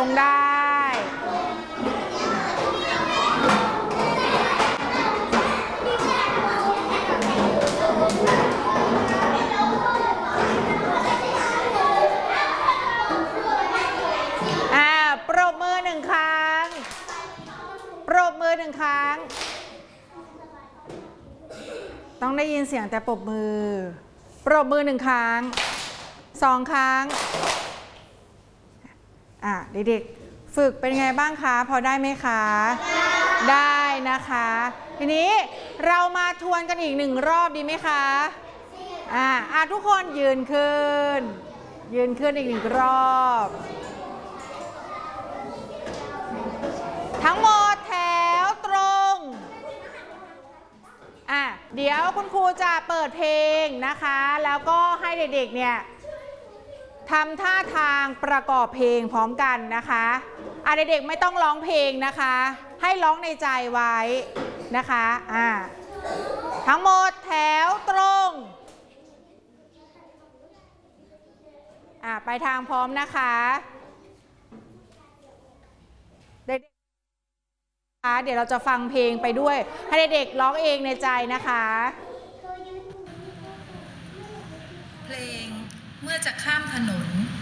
งได้ปรบมือ1 ครั้งปรบมือ1 ครั้งต้องได้ยินเสียงแต่ปรบมือปรบมือ1 ครั้ง2 ครั้งเด็กๆฝึกเป็นไงบ้างคะพอได้ไหมคะได้นะคะทีนี้เรามาทวนกันอีก1 รอบดีไหมคะทุกคนยืนขึ้นอีก1 รอบทั้งหมดแถวตรงเดี๋ยวคุณครูจะเปิดเพลงนะคะแล้วก็ให้เด็กๆเนี่ยทำท่าทางประกอบเพลงพร้อมกันนะคะเด็กๆไม่ต้องร้องเพลงนะคะให้ร้องในใจไว้นะคะทั้งหมดแถวตรงไปทางพร้อมนะคะเดี๋ยวเราจะฟังเพลงไปด้วยให้เด็กๆร้องเองในใจนะคะเพลงเมื่อจะข้ามถนน